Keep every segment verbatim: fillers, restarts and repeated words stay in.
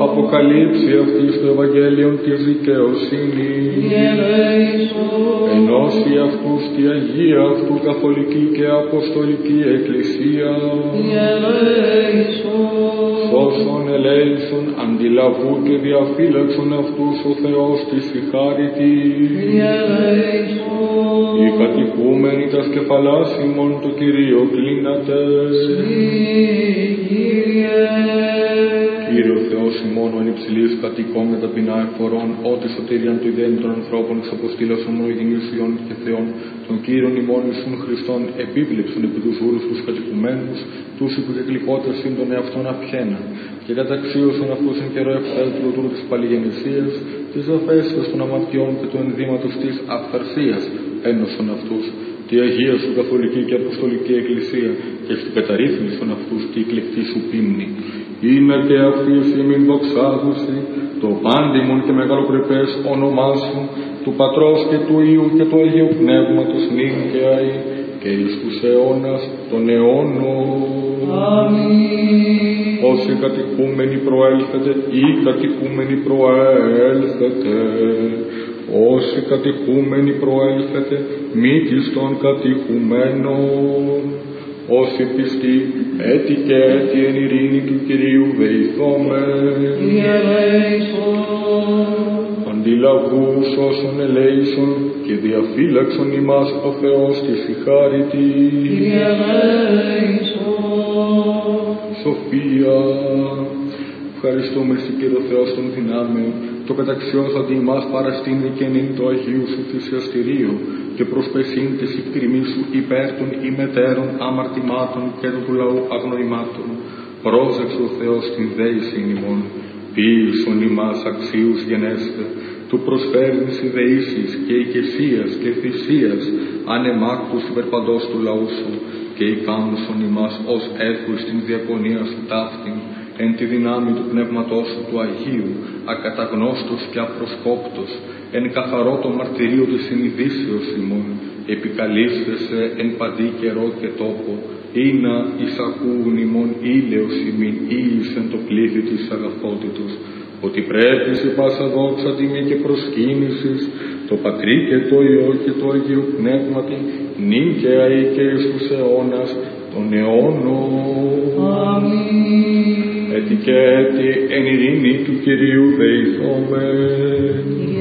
αποκαλύψει αυτής το Ευαγγέλιον της δικαιοσύνης. Ενώσει αυτούς τη Αγία αυτού Καθολική και Αποστολική Εκκλησία. Σώσον ελέησον αντιλαβού και διαφύλαξον αυτούς ο Θεός της συγχάρητη. Οι κατοικούμενοι τας κεφαλάς ημών το Κυρίο κλείνατε. Κύριο Θεός ημών ο ανυψηλής κατοικών με ταπεινά εφορών, ότι σωτήριαν του ιδέν των ανθρώπων εξ αποστήλωσον μονογενής Υιών και Θεών, των Κύριων ημών Ιησούν Χριστών, επίβλεψον επί τους ούρους τους κατοικουμένους, τους υποκεκλικότερους συν των εαυτών απιένα, και καταξίωσον αυτούς εν καιρό ευθέλτρου τούτου της παλιγεννησίας, της αφέσεως των αμαρτιών και του ενδύματος της αυθαρσίας, ένωσον αυτούς, τη Αγία σου Καθολική και Αποστολική Εκκλησία, και σου καταρρύθμισον αυτούς τη εκλεκτή σου πίμνη. Είναι και αυτής ημίν δοξάζουση, το πάντιμον και μεγαλοπρεπές όνομά σου, του Πατρός και του Υιού και του Αγίου Πνεύματος νυν και αεί, και εις τους αιώνας των αιώνων. Αμήν. Όσοι κατοικούμενοι προέλθετε, ή κατοικούμενοι προέλθετε, όσοι κατοικούμενοι προέλθετε, μήτης των κατοικουμένων. Όσοι πιστοί, έτη και έτη εν ειρήνη του Κυρίου δεηθόμεν. Αντιλαβούς όσων ελέησον και διαφύλαξον ημάς ο Θεός της συγχάρητη. Σοφία. Ευχαριστούμε εσύ Κύριο Θεός των δυνάμεων, το καταξιώσατε ημάς παραστήνει και νυν το Αγίου σου θυσιαστηρίο και προσπεσήν της εκτριμής σου υπέρ των ημετέρων αμαρτημάτων και του λαού αγνοημάτων. Πρόσεξε ο Θεός την δέηση ημών, ποίησον ημάς αξίους γενέστε, του προσφέρνεις ιδεήσεις και οικεσίας και θυσίας ανεμάκτους υπερπαντός του λαού σου, και ικάνουσον ημάς ως έθους στην διακονία σου ταύτην, εν τη δυνάμει του πνεύματός σου του Αγίου, ακαταγνώστος και απροσκόπτος, εν καθαρό το μαρτυρίο της συνειδήσεως ημών, επικαλύσθεσαι εν παντή καιρό και τόπο, ήνα εισακούουν ημών ήλαιος ημίν ίης εν το πλήθη της αγαθότητος, ότι πρέπει σε πάσα δόξα τιμή και προσκύνησης, το Πατρί και το Υιό και το Αγίο Πνεύματι, νυν και αεί και εις τους αιώνας των αιώνων. Αμήν. Έτη και έτη εν ειρήνη του Κυρίου δεηθόμεν.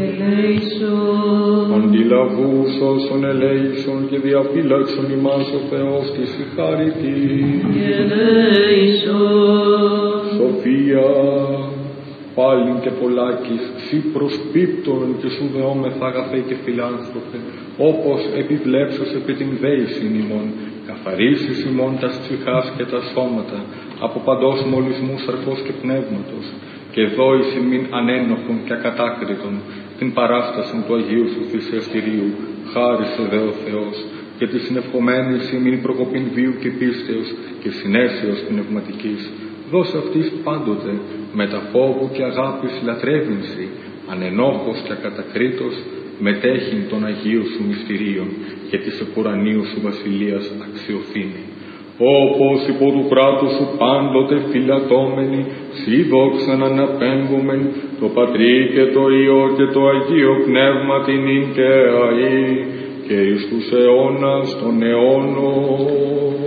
Αντιλαβούς όσων ελέησον και διαφύλαξον ημάς ο Θεός της συγχάρητη. Σοφία. Πάλιν και πολλάκις, σύ προσπίπτων και σου δεόμεθα αγαθέ και φιλάνθρωπε, όπως επιβλέψος επί την δέησιν ημών, καθαρίσεις ημών τας ψυχάς και τα σώματα, από παντός μολυσμού σαρκός και πνεύματος, και δόης ημίν ανένοχων και ακατάκριτων, την παράσταση του Αγίου σου θυσιαστηρίου, χάρισε δε ο Θεός, και τη συνευχομένη ημίν προκοπήν βίου και πίστεως και συνέσεως πνευματικής. Δώσε αυτής πάντοτε με τα φόβου και αγάπης λατρεύεινση, ανενόχος και ακατακρίτως, μετέχειν των Αγίων σου μυστηρίων και της επουρανίου σου βασιλείας αξιοθήνη. Όπως υπό του κράτους σου πάντοτε φυλατώμενοι, σοι δόξαν αναπέμπομεν, το Πατρί και το Υιό και το Αγίο Πνεύμα την νυν και αεί, και εις τους αιώνας των αιώνων.